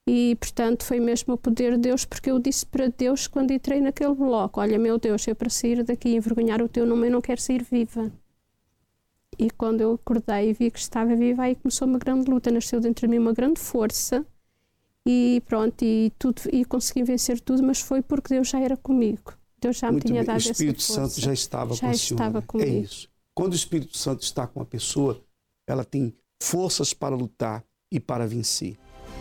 E, portanto, foi mesmo o poder de Deus, porque eu disse para Deus, quando entrei naquele bloco, olha, meu Deus, eu para sair daqui e envergonhar o teu nome, eu não quero sair viva. E quando eu acordei e vi que estava viva, aí começou uma grande luta, nasceu dentro de mim uma grande força, e pronto, e consegui vencer tudo, mas foi porque Deus já era comigo. Deus já me tinha dado essa força. O Espírito Santo já estava com a senhora. Estava comigo. É isso. Quando o Espírito Santo está com a pessoa, ela tem forças para lutar e para vencer.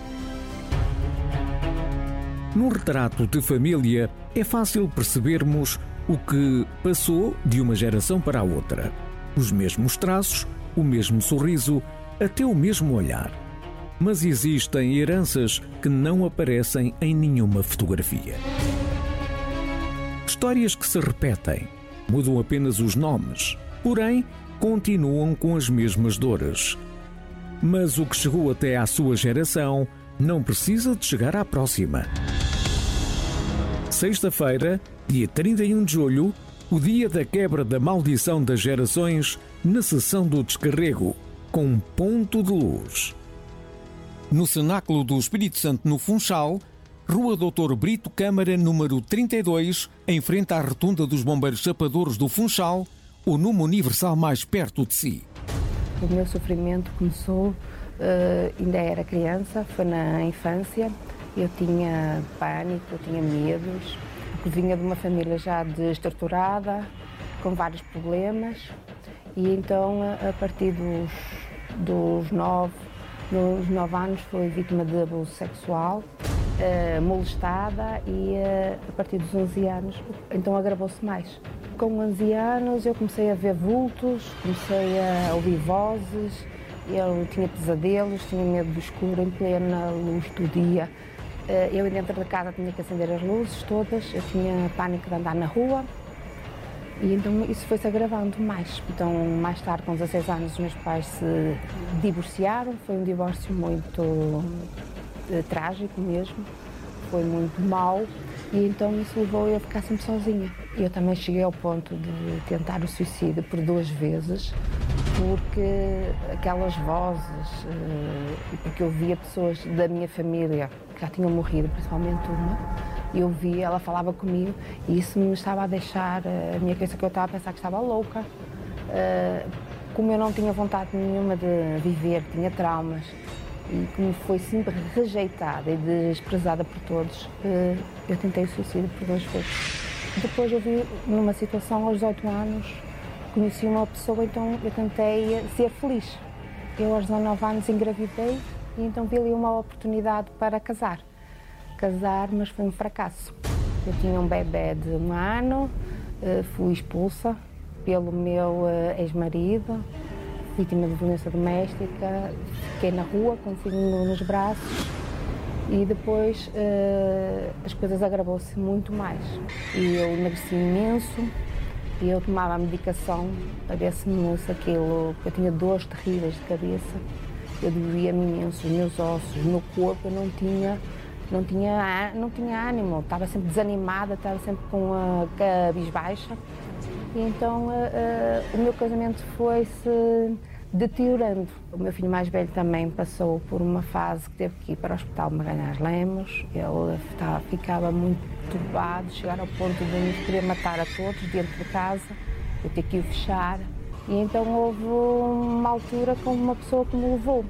Num retrato de família, é fácil percebermos o que passou de uma geração para a outra. Os mesmos traços, o mesmo sorriso, até o mesmo olhar. Mas existem heranças que não aparecem em nenhuma fotografia. Histórias que se repetem, mudam apenas os nomes, porém continuam com as mesmas dores. Mas o que chegou até à sua geração não precisa de chegar à próxima. Sexta-feira, dia 31 de julho, o dia da quebra da maldição das gerações, na sessão do descarrego, com um ponto de luz. No Cenáculo do Espírito Santo, no Funchal, Rua Doutor Brito Câmara, número 32, em frente à Rotunda dos Bombeiros Chapadores do Funchal, o número universal mais perto de si. O meu sofrimento começou, ainda era criança, foi na infância. Eu tinha pânico, eu tinha medos, porque vinha de uma família já desestruturada, com vários problemas. E então, a partir dos 9 anos, fui vítima de abuso sexual, molestada, e a partir dos 11 anos, então agravou-se mais. Com 11 anos eu comecei a ver vultos, comecei a ouvir vozes, eu tinha pesadelos, tinha medo do escuro em plena luz do dia. Eu dentro da casa tinha que acender as luzes todas, eu tinha pânico de andar na rua, e então isso foi-se agravando mais. Então, mais tarde, com 16 anos, os meus pais se divorciaram, foi um divórcio muito trágico mesmo, foi muito mau, e então isso levou eu a ficar sempre sozinha. Eu também cheguei ao ponto de tentar o suicídio por 2 vezes, porque aquelas vozes, e porque eu via pessoas da minha família que já tinham morrido, principalmente uma, eu via, ela falava comigo, e isso me estava a deixar, a minha cabeça, que eu estava a pensar que estava louca. Como eu não tinha vontade nenhuma de viver, tinha traumas, e como foi sempre rejeitada e desprezada por todos, eu tentei o suicídio por 2 vezes. Depois eu vi numa situação, aos 18 anos, conheci uma pessoa, então eu tentei ser feliz. Eu aos 19 anos engravidei, e então vi ali uma oportunidade para casar, mas foi um fracasso. Eu tinha um bebê de 1 ano, fui expulsa pelo meu ex-marido, vítima de violência doméstica, fiquei na rua com um filho nos braços, e depois as coisas agravou-se muito mais. E eu emagreci imenso, e eu tomava a medicação para ver se aquilo, porque eu tinha dores terríveis de cabeça, eu doía-me imenso, os meus ossos, o meu corpo, eu não tinha ânimo, estava sempre desanimada, estava sempre com a cabisbaixa. E então o meu casamento foi-se deteriorando. O meu filho mais velho também passou por uma fase que teve que ir para o Hospital Magalhães Lemos. Ele ficava muito turbado, chegar ao ponto de nos querer matar a todos dentro de casa, eu ter que o fechar. E então houve uma altura com uma pessoa que me levou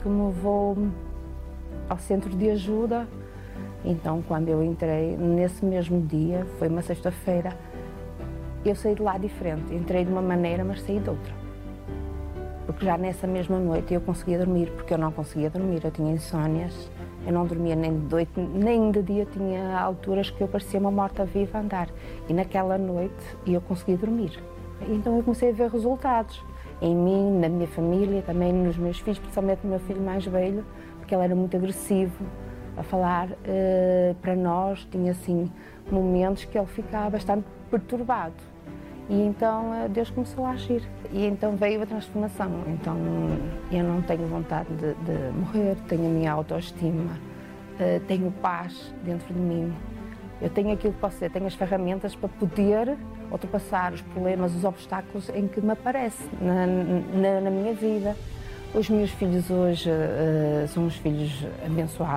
ao centro de ajuda. Então, quando eu entrei, nesse mesmo dia, foi uma sexta-feira, eu saí de lá diferente. Entrei de uma maneira, mas saí de outra. Porque já nessa mesma noite eu conseguia dormir, porque eu não conseguia dormir, eu tinha insónias, eu não dormia nem de noite, nem de dia, tinha alturas que eu parecia uma morta-viva a andar. E naquela noite eu consegui dormir. Então eu comecei a ver resultados em mim, na minha família, também nos meus filhos, principalmente no meu filho mais velho, porque ele era muito agressivo a falar para nós, tinha assim momentos que ele ficava bastante perturbado. E então Deus começou a agir, e então veio a transformação. Então eu não tenho vontade de morrer, tenho a minha autoestima, tenho paz dentro de mim. Eu tenho aquilo que posso ser, tenho as ferramentas para poder ultrapassar os problemas, os obstáculos em que me aparecem na minha vida. Os meus filhos hoje são uns filhos abençoados.